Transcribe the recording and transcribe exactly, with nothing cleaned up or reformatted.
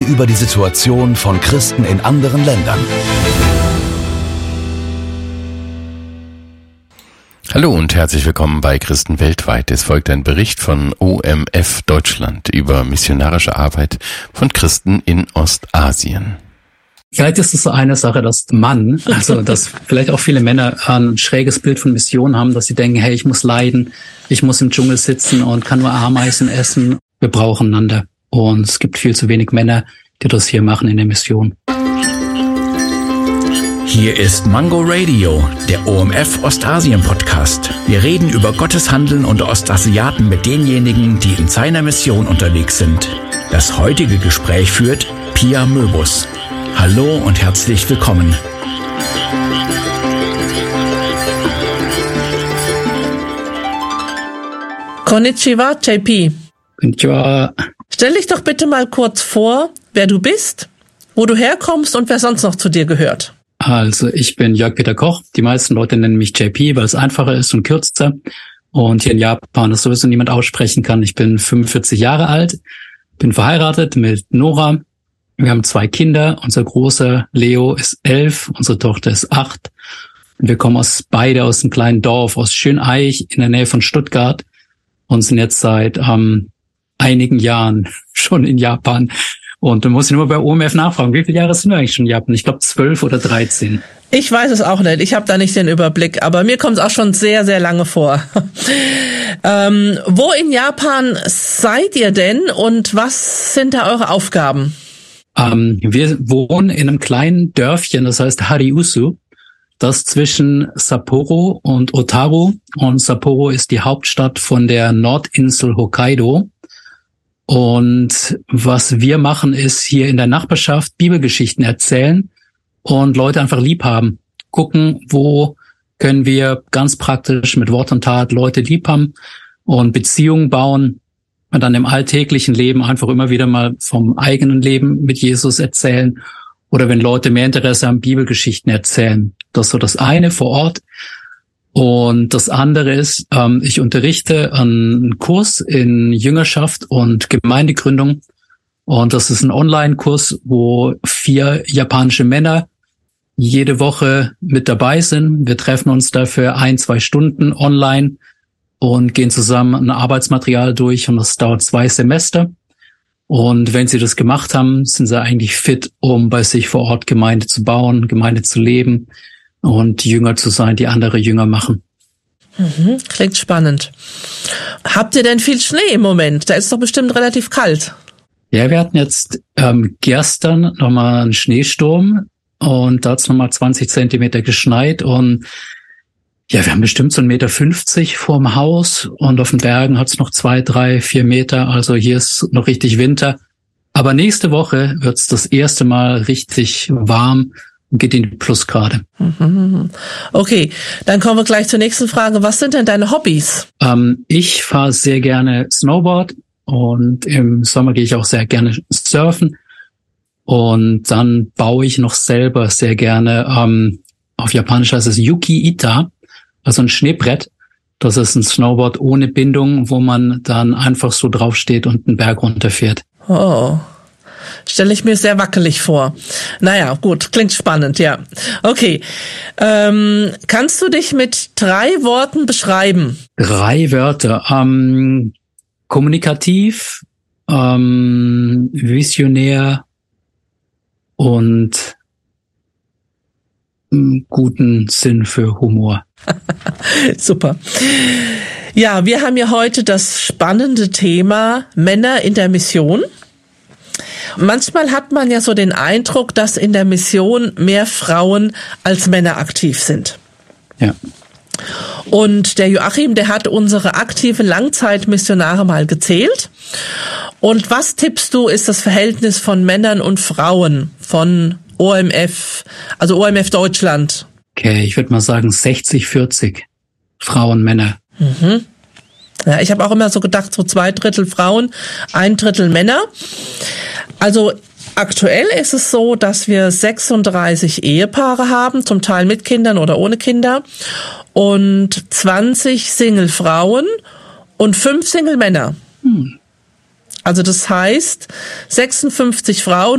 über die Situation von Christen in anderen Ländern. Hallo und herzlich willkommen bei Christen weltweit. Es folgt ein Bericht von O M F Deutschland über missionarische Arbeit von Christen in Ostasien. Vielleicht ist es so eine Sache, dass Mann, also dass vielleicht auch viele Männer ein schräges Bild von Mission haben, dass sie denken, hey, ich muss leiden, ich muss im Dschungel sitzen und kann nur Ameisen essen. Wir brauchen einander. Und es gibt viel zu wenig Männer, die das hier machen in der Mission. Hier ist Mango Radio, der O M F Ostasien Podcast. Wir reden über Gottes Handeln unter Ostasiaten mit denjenigen, die in seiner Mission unterwegs sind. Das heutige Gespräch führt Pia Möbus. Hallo und herzlich willkommen. Konnichiwa, J P. Konnichiwa. Stell dich doch bitte mal kurz vor, wer du bist, wo du herkommst und wer sonst noch zu dir gehört. Also ich bin Jörg-Peter Koch. Die meisten Leute nennen mich J P, weil es einfacher ist und kürzer. Und hier in Japan das sowieso niemand aussprechen kann. Ich bin fünfundvierzig Jahre alt, bin verheiratet mit Nora. Wir haben zwei Kinder. Unser großer Leo ist elf, unsere Tochter ist acht. Und wir kommen aus beide aus einem kleinen Dorf, aus Schöneich in der Nähe von Stuttgart und sind jetzt seit ähm, einigen Jahren schon in Japan. Und du musst nur bei O M F nachfragen, wie viele Jahre sind wir eigentlich schon in Japan? Ich glaube zwölf oder dreizehn. Ich weiß es auch nicht, ich habe da nicht den Überblick, aber mir kommt es auch schon sehr, sehr lange vor. ähm, wo in Japan seid ihr denn und was sind da eure Aufgaben? Ähm, wir wohnen in einem kleinen Dörfchen, das heißt Hariusu, das zwischen Sapporo und Otaru. Und Sapporo ist die Hauptstadt von der Nordinsel Hokkaido. Und was wir machen, ist hier in der Nachbarschaft Bibelgeschichten erzählen und Leute einfach lieb haben. Gucken, wo können wir ganz praktisch mit Wort und Tat Leute lieb haben und Beziehungen bauen und dann im alltäglichen Leben einfach immer wieder mal vom eigenen Leben mit Jesus erzählen oder wenn Leute mehr Interesse haben, Bibelgeschichten erzählen. Das ist so das eine vor Ort. Und das andere ist, ähm, ich unterrichte einen Kurs in Jüngerschaft und Gemeindegründung. Und das ist ein Online-Kurs, wo vier japanische Männer jede Woche mit dabei sind. Wir treffen uns dafür ein, zwei Stunden online und gehen zusammen ein Arbeitsmaterial durch. Und das dauert zwei Semester. Und wenn sie das gemacht haben, sind sie eigentlich fit, um bei sich vor Ort Gemeinde zu bauen, Gemeinde zu leben und Jünger zu sein, die andere Jünger machen. Mhm, klingt spannend. Habt ihr denn viel Schnee im Moment? Da ist es doch bestimmt relativ kalt. Ja, wir hatten jetzt ähm, gestern nochmal einen Schneesturm und da hat es nochmal zwanzig Zentimeter geschneit und ja, wir haben bestimmt so ein Meter fünfzig vorm Haus und auf den Bergen hat es noch zwei, drei, vier Meter. Also hier ist noch richtig Winter. Aber nächste Woche wird es das erste Mal richtig warm. Geht in die Plusgrade. Okay, dann kommen wir gleich zur nächsten Frage. Was sind denn deine Hobbys? Ähm, ich fahre sehr gerne Snowboard und im Sommer gehe ich auch sehr gerne surfen. Und dann baue ich noch selber sehr gerne, ähm, auf Japanisch heißt es Yuki-Ita, also ein Schneebrett. Das ist ein Snowboard ohne Bindung, wo man dann einfach so draufsteht und einen Berg runterfährt. Oh. Stelle ich mir sehr wackelig vor. Naja, gut, klingt spannend, ja. Okay, ähm, kannst du dich mit drei Worten beschreiben? Drei Wörter. Ähm, kommunikativ, ähm, visionär und ähm, guten Sinn für Humor. Super. Ja, wir haben ja heute das spannende Thema Männer in der Mission. Manchmal hat man ja so den Eindruck, dass in der Mission mehr Frauen als Männer aktiv sind. Ja. Und der Joachim, der hat unsere aktiven Langzeitmissionare mal gezählt. Und was tippst du, ist das Verhältnis von Männern und Frauen von O M F, also O M F Deutschland? Okay, ich würde mal sagen sechzig vierzig Frauen, Männer. Mhm. Ja, ich habe auch immer so gedacht, so zwei Drittel Frauen, ein Drittel Männer. Also aktuell ist es so, dass wir sechsunddreißig Ehepaare haben, zum Teil mit Kindern oder ohne Kinder, und zwanzig Single-Frauen und fünf Single-Männer. Hm. Also das heißt, sechsundfünfzig Frauen